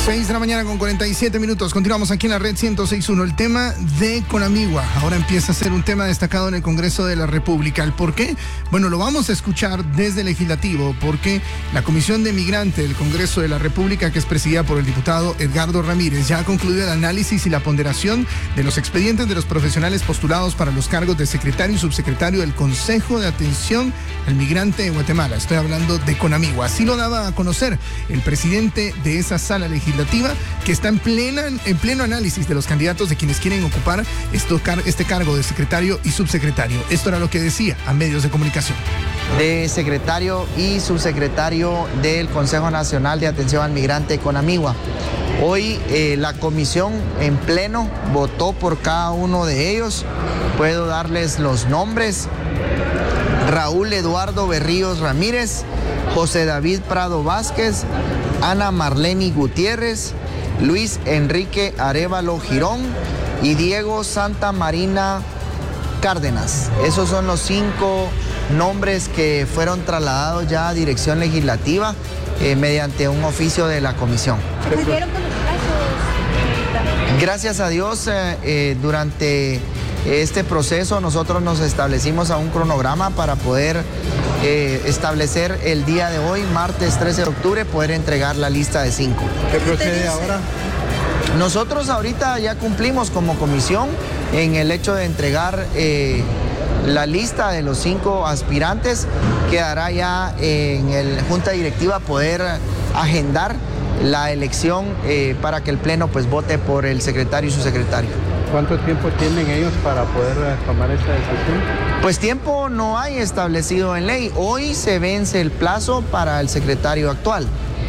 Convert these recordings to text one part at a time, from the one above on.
6 de la mañana con 47 minutos. Continuamos aquí en la red 106.1. El tema de Conamigua ahora empieza a ser un tema destacado en el Congreso de la República. ¿El por qué? Bueno, lo vamos a escuchar desde el Legislativo, porque la Comisión de Migrante del Congreso de la República, que es presidida por el diputado Edgardo Ramírez, ya ha concluido el análisis y la ponderación de los expedientes de los profesionales postulados para los cargos de secretario y subsecretario del Consejo de Atención al Migrante de Guatemala. Estoy hablando de Conamigua. Así lo daba a conocer el presidente de esa sala legislativa, que está en pleno análisis de los candidatos de quienes quieren ocupar este cargo de secretario y subsecretario. Esto era lo que decía a medios de comunicación. De secretario y subsecretario del Consejo Nacional de Atención al Migrante Conamigua. Hoy la comisión en pleno votó por cada uno de ellos. Puedo darles los nombres: Raúl Eduardo Berríos Ramírez, José David Prado Vázquez, Ana Marleni Gutiérrez, Luis Enrique Arévalo Girón y Diego Santa Marina Cárdenas. Esos son los 5 nombres que fueron trasladados ya a dirección legislativa mediante un oficio de la comisión. ¿Se cumplieron con los plazos? Gracias a Dios, durante este proceso nosotros nos establecimos a un cronograma para poder establecer el día de hoy, martes 13 de octubre, poder entregar la lista de 5. ¿Qué procede ahora? Nosotros ahorita ya cumplimos como comisión en el hecho de entregar la lista de los 5 aspirantes. Quedará ya en la Junta Directiva poder agendar la elección para que el Pleno pues vote por el secretario y subsecretario. ¿Cuánto tiempo tienen ellos para poder tomar esta decisión? Pues tiempo no hay establecido en ley. Hoy se vence el plazo para el secretario actual.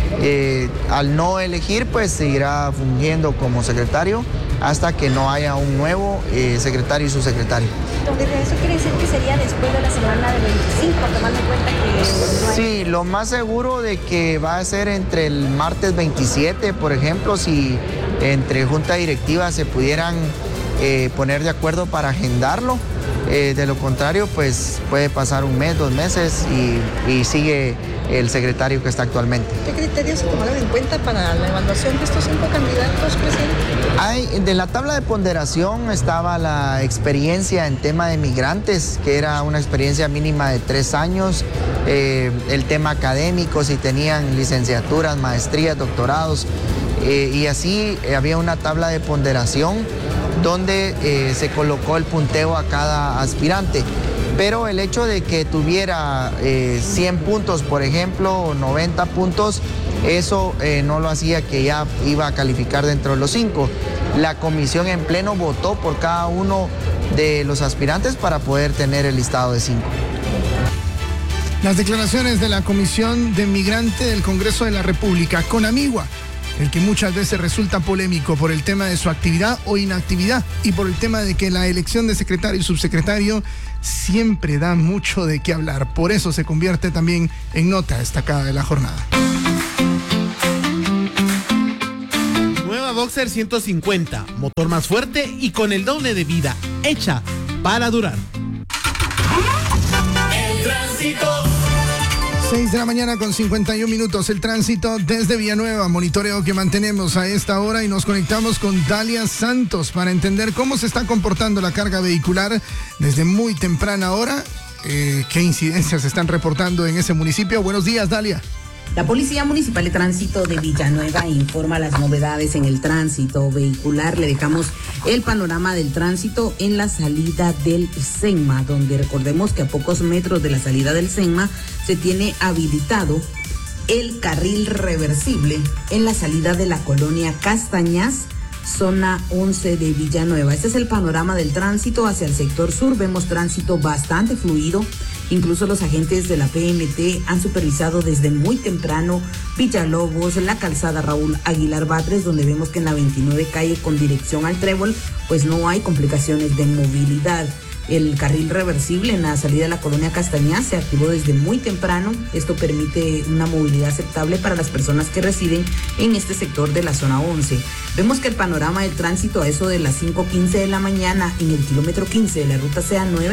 Al no elegir, pues seguirá fungiendo como secretario hasta que no haya un nuevo secretario y subsecretario. Entonces, ¿eso quiere decir que sería después de la semana del 25, tomando en cuenta que no hay... Sí, lo más seguro de que va a ser entre el martes 27, por ejemplo, si entre junta directiva se pudieran poner de acuerdo para agendarlo. De lo contrario, pues puede pasar 1 mes, 2 meses y sigue el secretario que está actualmente. ¿Qué criterios se tomaron en cuenta para la evaluación de estos 5 candidatos, presidente? De la tabla de ponderación estaba la experiencia en tema de migrantes, que era una experiencia mínima de 3 años, el tema académico, si tenían licenciaturas, maestrías, doctorados, y así había una tabla de ponderación donde se colocó el punteo a cada aspirante. Pero el hecho de que tuviera 100 puntos, por ejemplo, o 90 puntos, eso no lo hacía que ya iba a calificar dentro de los 5. La comisión en pleno votó por cada uno de los aspirantes para poder tener el listado de 5. Las declaraciones de la Comisión de Migrante del Congreso de la República, Conamigua, el que muchas veces resulta polémico por el tema de su actividad o inactividad y por el tema de que la elección de secretario y subsecretario siempre da mucho de qué hablar. Por eso se convierte también en nota destacada de la jornada. Nueva Boxer 150, motor más fuerte y con el doble de vida, hecha para durar. El tránsito. 6 de la mañana con 51 minutos, el tránsito desde Villanueva, monitoreo que mantenemos a esta hora y nos conectamos con Dalia Santos para entender cómo se está comportando la carga vehicular desde muy temprana hora, qué incidencias se están reportando en ese municipio. Buenos días, Dalia. La Policía Municipal de Tránsito de Villanueva informa las novedades en el tránsito vehicular. Le dejamos el panorama del tránsito en la salida del SENMA, donde recordemos que a pocos metros de la salida del SENMA se tiene habilitado el carril reversible en la salida de la colonia Castañas, zona 11 de Villanueva. Este es el panorama del tránsito hacia el sector sur. Vemos tránsito bastante fluido. Incluso los agentes de la PMT han supervisado desde muy temprano Villalobos, la calzada Raúl Aguilar Batres, donde vemos que en la 29 calle con dirección al Trébol, pues no hay complicaciones de movilidad. El carril reversible en la salida de la colonia Castañas se activó desde muy temprano. Esto permite una movilidad aceptable para las personas que residen en este sector de la zona 11. Vemos que el panorama del tránsito a eso de las 5:15 de la mañana en el kilómetro 15 de la ruta CA9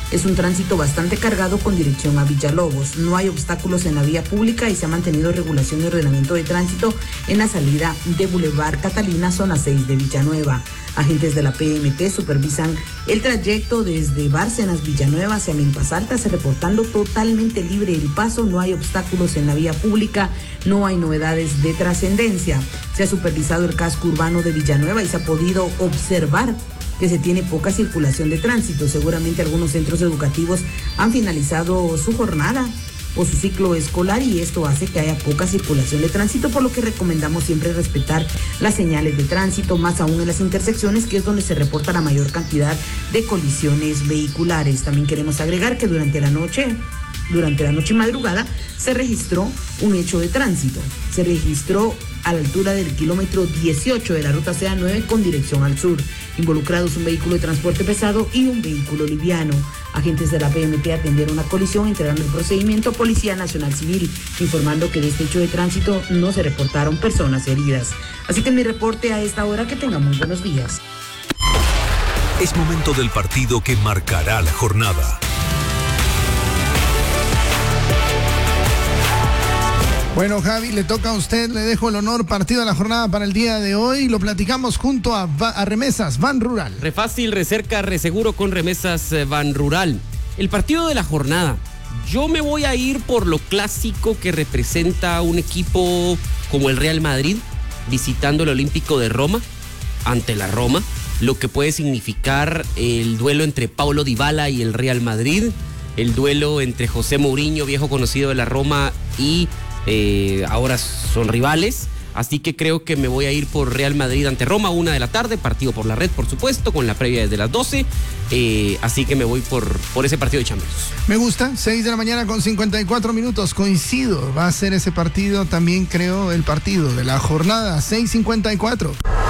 Es un tránsito bastante cargado con dirección a Villalobos. No hay obstáculos en la vía pública y se ha mantenido regulación y ordenamiento de tránsito en la salida de Boulevard Catalina, zona 6 de Villanueva. Agentes de la PMT supervisan el trayecto desde Bárcenas, Villanueva hacia Milpas Altas, reportando totalmente libre el paso. No hay obstáculos en la vía pública, no hay novedades de trascendencia. Se ha supervisado el casco urbano de Villanueva y se ha podido observar que se tiene poca circulación de tránsito. Seguramente algunos centros educativos han finalizado su jornada o su ciclo escolar y esto hace que haya poca circulación de tránsito, por lo que recomendamos siempre respetar las señales de tránsito, más aún en las intersecciones, que es donde se reporta la mayor cantidad de colisiones vehiculares. También queremos agregar que durante la noche y madrugada se registró un hecho de tránsito. Se registró a la altura del kilómetro 18 de la ruta CA9 con dirección al sur. Involucrados un vehículo de transporte pesado y un vehículo liviano. Agentes de la PMT atendieron la colisión, entregando el procedimiento a Policía Nacional Civil, informando que de este hecho de tránsito no se reportaron personas heridas. Así que en mi reporte a esta hora, que tengan muy buenos días. Es momento del partido que marcará la jornada. Bueno, Javi, le toca a usted, le dejo el honor, partido de la jornada para el día de hoy. Lo platicamos junto a Remesas Ban Rural. Refácil, recerca, reseguro con Remesas Ban Rural. El partido de la jornada. Yo me voy a ir por lo clásico que representa un equipo como el Real Madrid, visitando el Olímpico de Roma, ante la Roma. Lo que puede significar el duelo entre Paulo Dybala y el Real Madrid. El duelo entre José Mourinho, viejo conocido de la Roma, y ahora son rivales, así que creo que me voy a ir por Real Madrid ante Roma, 1 de la tarde, partido por la red, por supuesto, con la previa desde las 12, así que me voy por ese partido de Champions. Me gusta, 6 de la mañana con 54 minutos, coincido, va a ser ese partido, también creo el partido de la jornada, 6:54.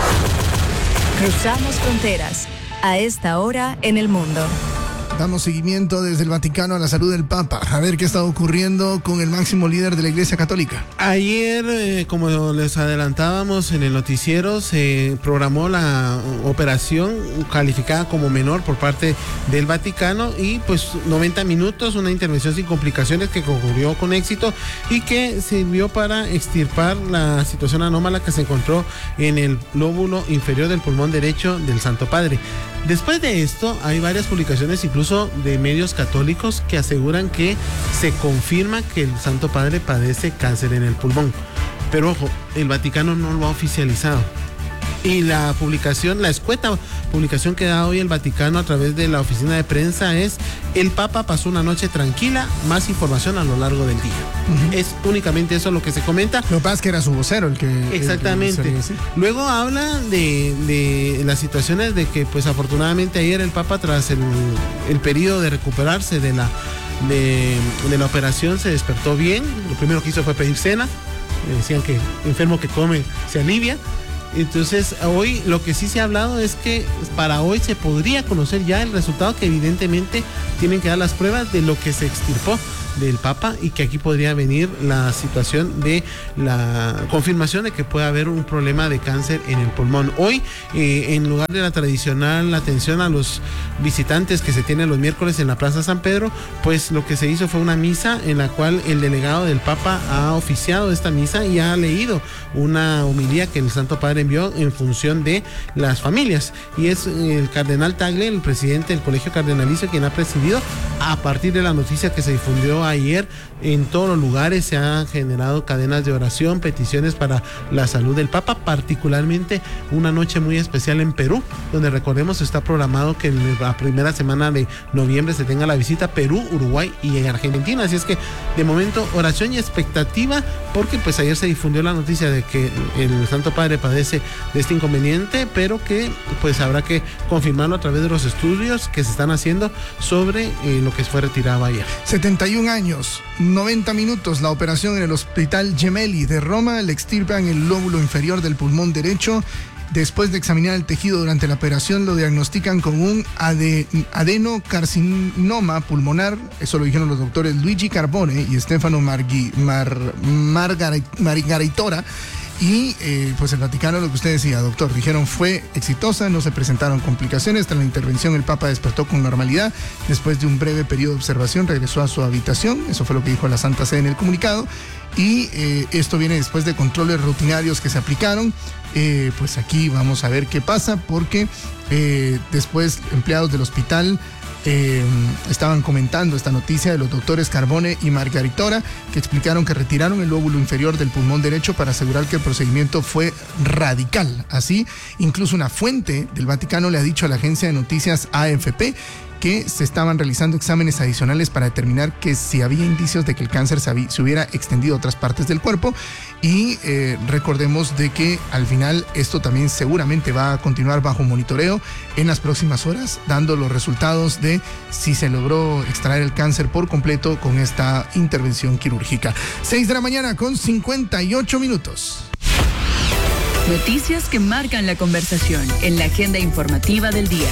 Cruzamos fronteras, a esta hora en el mundo. Damos seguimiento desde el Vaticano a la salud del Papa. A ver qué está ocurriendo con el máximo líder de la Iglesia Católica. Ayer, como les adelantábamos en el noticiero, se programó la operación calificada como menor por parte del Vaticano y pues 90 minutos, una intervención sin complicaciones que concluyó con éxito y que sirvió para extirpar la situación anómala que se encontró en el lóbulo inferior del pulmón derecho del Santo Padre. Después de esto, hay varias publicaciones incluso de medios católicos que aseguran que se confirma que el Santo Padre padece cáncer en el pulmón. Pero ojo, el Vaticano no lo ha oficializado. Y la publicación, la escueta publicación que da hoy el Vaticano a través de la oficina de prensa es: el Papa pasó una noche tranquila, más información a lo largo del día. Es únicamente eso lo que se comenta. Lo que pasa es que era su vocero el que... Exactamente. Luego habla de las situaciones de que pues afortunadamente ayer el Papa, tras el periodo de recuperarse de la operación, se despertó bien. Lo primero que hizo fue pedir cena. Decían que enfermo que come se alivia. Entonces hoy lo que sí se ha hablado es que para hoy se podría conocer ya el resultado, que evidentemente tienen que dar las pruebas de lo que se extirpó del Papa, y que aquí podría venir la situación de la confirmación de que puede haber un problema de cáncer en el pulmón. Hoy, en lugar de la tradicional atención a los visitantes que se tiene los miércoles en la Plaza San Pedro, pues lo que se hizo fue una misa en la cual el delegado del Papa ha oficiado esta misa y ha leído una homilía que el Santo Padre envió en función de las familias, y es el cardenal Tagle, el presidente del Colegio Cardenalicio, quien ha presidido. A partir de la noticia que se difundió ayer, en todos los lugares se han generado cadenas de oración, peticiones para la salud del Papa, particularmente una noche muy especial en Perú, donde recordemos está programado que en la primera semana de noviembre se tenga la visita Perú, Uruguay y en Argentina. Así es que de momento oración y expectativa, porque pues ayer se difundió la noticia de que el Santo Padre padece de este inconveniente, pero que pues habrá que confirmarlo a través de los estudios que se están haciendo sobre lo que fue retirado ayer. 71 años, 90 minutos, la operación en el Hospital Gemelli de Roma. Le extirpan el lóbulo inferior del pulmón derecho. Después de examinar el tejido durante la operación, lo diagnostican con un adenocarcinoma pulmonar. Eso lo dijeron los doctores Luigi Carbone y Stefano Margaritora. Y pues el Vaticano, lo que usted decía, doctor, dijeron fue exitosa, no se presentaron complicaciones. Tras la intervención el Papa despertó con normalidad. Después de un breve periodo de observación regresó a su habitación. Eso fue lo que dijo la Santa Sede en el comunicado. Y esto viene después de controles rutinarios que se aplicaron. Pues aquí vamos a ver qué pasa, porque después empleados del hospital estaban comentando esta noticia de los doctores Carbone y Margaritora, que explicaron que retiraron el lóbulo inferior del pulmón derecho para asegurar que el procedimiento fue radical. Así, incluso una fuente del Vaticano le ha dicho a la agencia de noticias AFP que se estaban realizando exámenes adicionales para determinar que si había indicios de que el cáncer se hubiera extendido a otras partes del cuerpo. Y recordemos de que al final esto también seguramente va a continuar bajo monitoreo en las próximas horas, dando los resultados de si se logró extraer el cáncer por completo con esta intervención quirúrgica. 6 de la mañana con 58 minutos. Noticias que marcan la conversación en la agenda informativa del día.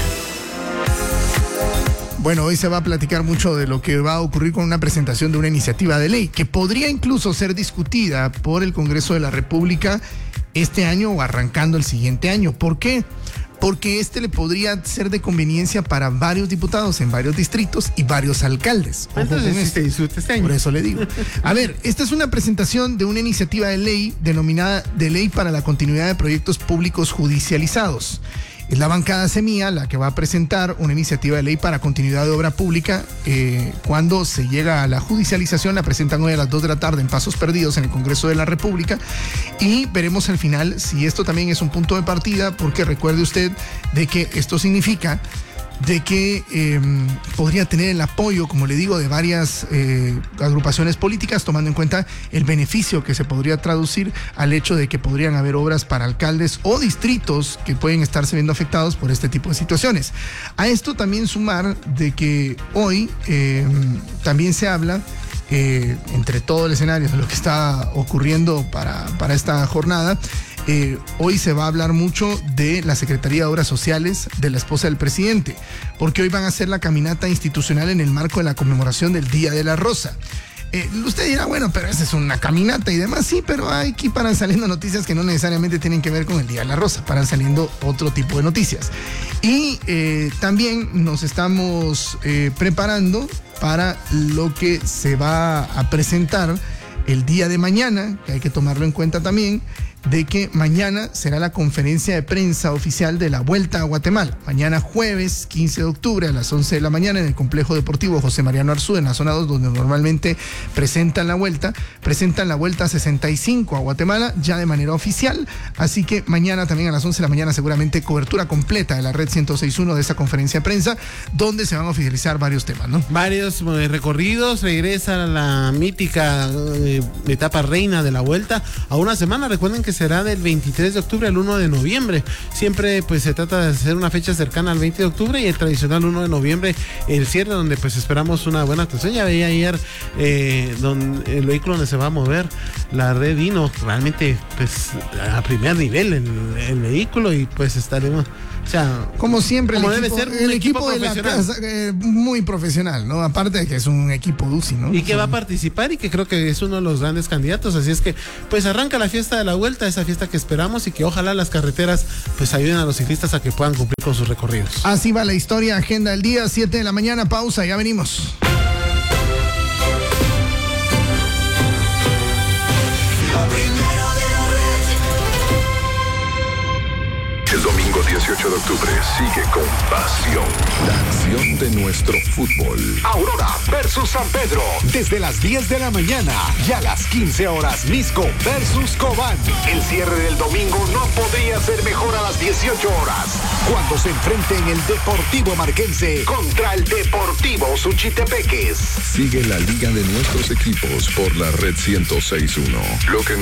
Bueno, hoy se va a platicar mucho de lo que va a ocurrir con una presentación de una iniciativa de ley que podría incluso ser discutida por el Congreso de la República este año o arrancando el siguiente año. ¿Por qué? Porque le podría ser de conveniencia para varios diputados en varios distritos y varios alcaldes. Entonces, se disfruta este año. Por eso le digo. A ver, esta es una presentación de una iniciativa de ley denominada de Ley para la Continuidad de Proyectos Públicos Judicializados. Es la bancada Semilla la que va a presentar una iniciativa de ley para continuidad de obra pública. Cuando se llega a la judicialización, la presentan hoy a las 2 de la tarde en Pasos Perdidos en el Congreso de la República. Y veremos al final si esto también es un punto de partida, porque recuerde usted de que esto significa de que podría tener el apoyo, como le digo, de varias agrupaciones políticas, tomando en cuenta el beneficio que se podría traducir al hecho de que podrían haber obras para alcaldes o distritos que pueden estarse viendo afectados por este tipo de situaciones. A esto también sumar de que hoy también se habla, entre todo el escenario de lo que está ocurriendo para esta jornada, hoy se va a hablar mucho de la Secretaría de Obras Sociales de la esposa del presidente, porque hoy van a hacer la caminata institucional en el marco de la conmemoración del Día de la Rosa. Usted dirá, bueno, pero esa es una caminata y demás, sí, pero aquí paran saliendo noticias que no necesariamente tienen que ver con el Día de la Rosa, paran saliendo otro tipo de noticias. Y también nos estamos preparando para lo que se va a presentar el día de mañana, que hay que tomarlo en cuenta también, de que mañana será la conferencia de prensa oficial de la Vuelta a Guatemala. Mañana jueves 15 de octubre a las 11 de la mañana en el Complejo Deportivo José Mariano Arzú, en la zona 2, donde normalmente presentan la Vuelta 65 a Guatemala ya de manera oficial. Así que mañana también a las 11 de la mañana seguramente cobertura completa de la red 106.1 de esa conferencia de prensa, donde se van a oficializar varios temas, ¿no? Varios recorridos, regresa la mítica etapa reina de la Vuelta a una semana. Recuerden que será del 23 de octubre al 1 de noviembre. Siempre pues se trata de hacer una fecha cercana al 20 de octubre y el tradicional 1 de noviembre el cierre, donde pues esperamos una buena atención. Ya veía ayer el vehículo donde se va a mover la red Dino, realmente pues a primer nivel el vehículo, y pues estaremos, o sea, como siempre, como el equipo de la casa, muy profesional, ¿no? Aparte de que es un equipo DUCI, ¿no? Y que va a participar y que creo que es uno de los grandes candidatos. Así es que pues arranca la fiesta de la Vuelta, esa fiesta que esperamos, y que ojalá las carreteras pues ayuden a los ciclistas a que puedan cumplir con sus recorridos. Así va la historia, agenda del día, 7 de la mañana, pausa, ya venimos. El domingo 18 de octubre sigue con pasión la acción de nuestro fútbol. Aurora versus San Pedro, desde las 10 de la mañana y a las 15 horas Misco versus Cobán. El cierre del domingo no podría ser mejor a las 18 horas, cuando se enfrenten el Deportivo Marquense contra el Deportivo Suchitepeques. Sigue la liga de nuestros equipos por la red 106.1. Lo que